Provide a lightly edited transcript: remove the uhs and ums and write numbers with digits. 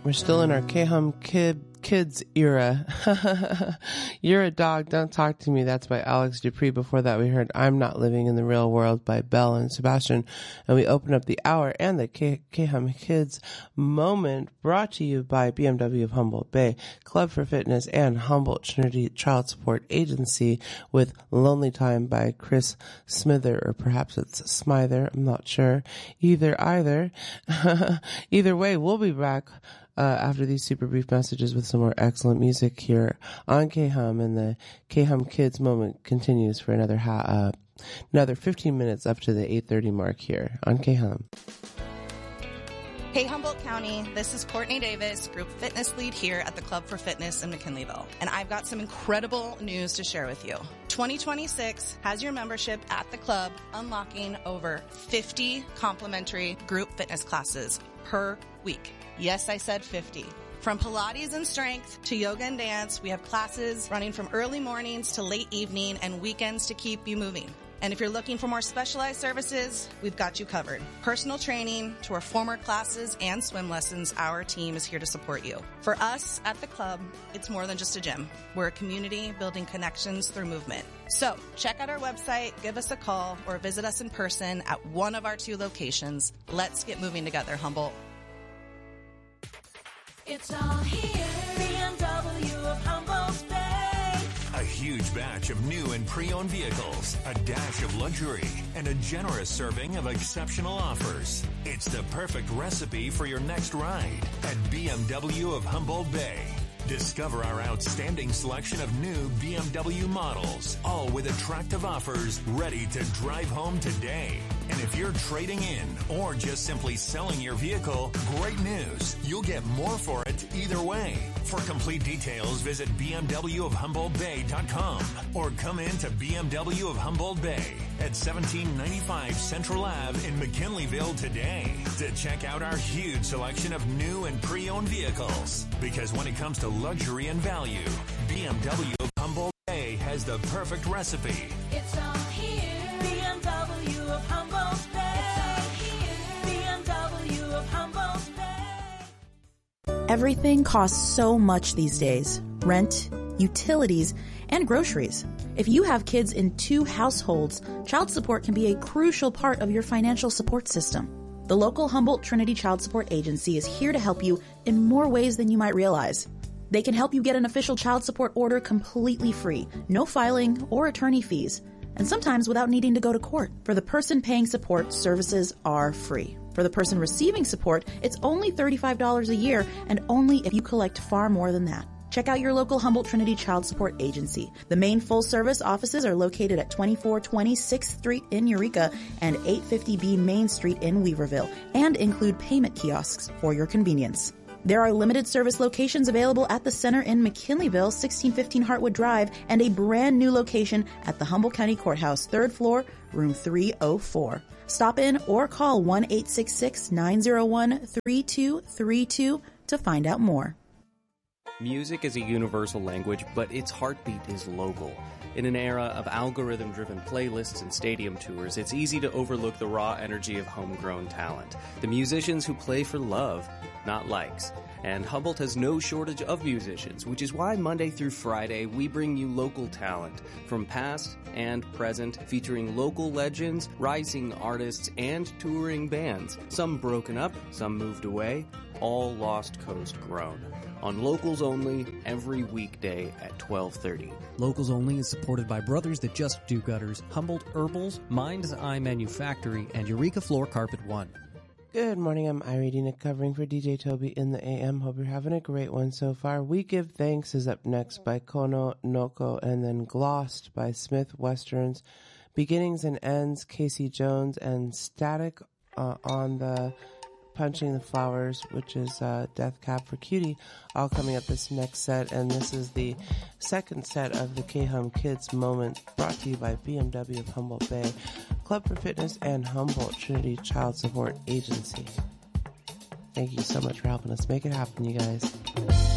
We're still in our K-Hum Kids era. You're a Dog, Don't Talk to Me. That's by Alex Dupree. Before that, we heard I'm Not Living in the Real World by Belle and Sebastian. And we open up the hour and the K-Hum Kids moment brought to you by BMW of Humboldt Bay, Club for Fitness, and Humboldt Trinity Child Support Agency with Lonely Time by Chris Smither, or perhaps it's Smither. I'm not sure. Either way, we'll be back after these super brief messages with some more excellent music here on K-Hum, and the K-Hum Kids moment continues for another 15 minutes up to the 8:30 mark here on K-Hum. Hey Humboldt County, this is Courtney Davis, Group Fitness Lead here at the Club for Fitness in McKinleyville. And I've got some incredible news to share with you. 2026 has your membership at the club unlocking over 50 complimentary group fitness classes per week. Yes, I said 50. From Pilates and strength to yoga and dance, we have classes running from early mornings to late evening and weekends to keep you moving. And if you're looking for more specialized services, we've got you covered. Personal training to our former classes and swim lessons, our team is here to support you. For us at the club, it's more than just a gym. We're a community building connections through movement. So check out our website, give us a call, or visit us in person at one of our 2 locations. Let's get moving together, Humboldt. It's all here. BMW of Humboldt Bay. A huge batch of new and pre-owned vehicles, a dash of luxury, and a generous serving of exceptional offers. It's the perfect recipe for your next ride at BMW of Humboldt Bay. Discover our outstanding selection of new BMW models, all with attractive offers ready to drive home today. And if you're trading in or just simply selling your vehicle, great news. You'll get more for it either way. For complete details, visit bmwofhumboldtbay.com or come in to BMW of Humboldt Bay at 1795 Central Ave in McKinleyville today to check out our huge selection of new and pre-owned vehicles. Because when it comes to luxury and value, BMW of Humboldt Bay has the perfect recipe. It's all here. BMW of Humboldt Bay. It's all here. BMW of Humboldt Bay. Everything costs so much these days. Rent, utilities, and groceries. If you have kids in 2 households, child support can be a crucial part of your financial support system. The local Humboldt Trinity Child Support Agency is here to help you in more ways than you might realize. They can help you get an official child support order completely free, no filing or attorney fees, and sometimes without needing to go to court. For the person paying support, services are free. For the person receiving support, it's only $35 a year, and only if you collect far more than that. Check out your local Humboldt Trinity Child Support Agency. The main full-service offices are located at 2420 6th Street in Eureka and 850B Main Street in Weaverville, and include payment kiosks for your convenience. There are limited service locations available at the center in McKinleyville, 1615 Hartwood Drive, and a brand new location at the Humboldt County Courthouse, 3rd floor, room 304. Stop in or call 1-866-901-3232 to find out more. Music is a universal language, but its heartbeat is local. In an era of algorithm-driven playlists and stadium tours, it's easy to overlook the raw energy of homegrown talent. The musicians who play for love, not likes. And Humboldt has no shortage of musicians, which is why Monday through Friday we bring you local talent from past and present, featuring local legends, rising artists, and touring bands. Some broken up, some moved away, all Lost Coast grown. On Locals Only, every weekday at 12:30. Locals Only is supported by Brothers That Just Do Gutters, Humboldt Herbals, Mind's Eye Manufactory, and Eureka Floor Carpet One. Good morning, I'm Iridina covering for DJ Toby in the AM. Hope you're having a great one so far. We Give Thanks is up next by Kono Noko, and then Glossed by Smith Westerns. Beginnings and Ends, Casey Jones, and Static on the Punching the Flowers, which is Death Cab for Cutie, all coming up this next set. And this is the second set of the K-Hum Kids moment, brought to you by BMW of Humboldt Bay, Club for Fitness, and Humboldt Trinity Child Support Agency. Thank you so much for helping us make it happen, you guys.